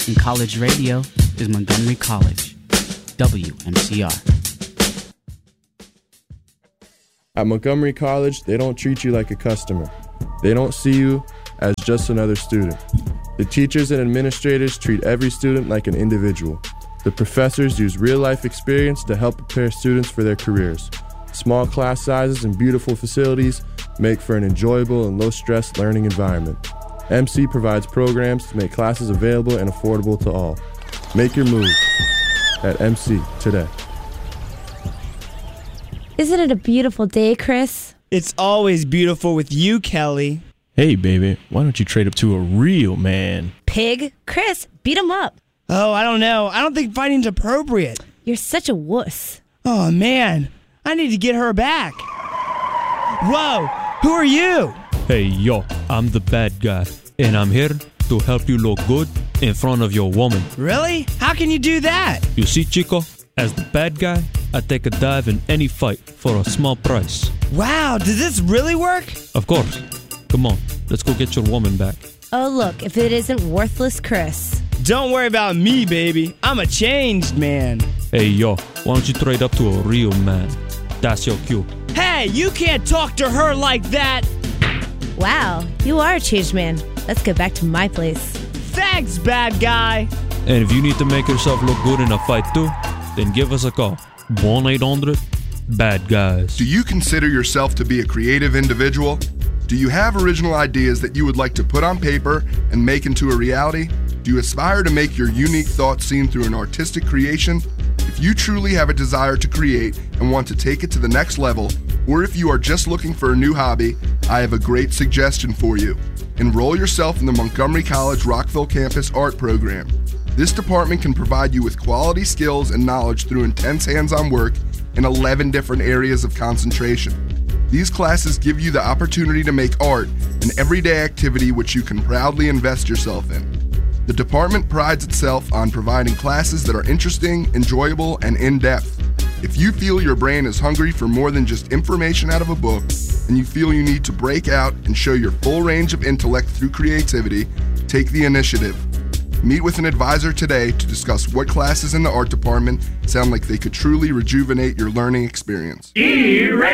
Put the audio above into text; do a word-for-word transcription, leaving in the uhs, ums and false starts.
And college radio is Montgomery College, W M C R. At Montgomery College, they don't treat you like a customer. They don't see you as just another student. The teachers and administrators treat every student like an individual. The professors use real-life experience to help prepare students for their careers. Small class sizes and beautiful facilities make for an enjoyable and low-stress learning environment. M C provides programs to make classes available and affordable to all. Make your move at M C today. Isn't it a beautiful day, Chris? It's always beautiful with you, Kelly. Hey, baby, why don't you trade up to a real man? Pig? Chris, beat him up. Oh, I don't know. I don't think fighting's appropriate. You're such a wuss. Oh, man. I need to get her back. Whoa, who are you? Hey, yo, I'm the bad guy, and I'm here to help you look good in front of your woman. Really? How can you do that? You see, Chico, as the bad guy, I take a dive in any fight for a small price. Wow, does this really work? Of course. Come on, let's go get your woman back. Oh, look, if it isn't worthless Chris. Don't worry about me, baby. I'm a changed man. Hey, yo, why don't you trade up to a real man? That's your cue. Hey, you can't talk to her like that. Wow, you are a changed man. Let's get back to my place. Thanks, bad guy. And if you need to make yourself look good in a fight too, then give us a call. one eight hundred bad guys. Do you consider yourself to be a creative individual? Do you have original ideas that you would like to put on paper and make into a reality? Do you aspire to make your unique thoughts seen through an artistic creation? If you truly have a desire to create and want to take it to the next level, or if you are just looking for a new hobby, I have a great suggestion for you. Enroll yourself in the Montgomery College Rockville Campus Art Program. This department can provide you with quality skills and knowledge through intense hands-on work in eleven different areas of concentration. These classes give you the opportunity to make art an everyday activity which you can proudly invest yourself in. The department prides itself on providing classes that are interesting, enjoyable, and in-depth. If you feel your brain is hungry for more than just information out of a book, and you feel you need to break out and show your full range of intellect through creativity, take the initiative. Meet with an advisor today to discuss what classes in the art department sound like they could truly rejuvenate your learning experience.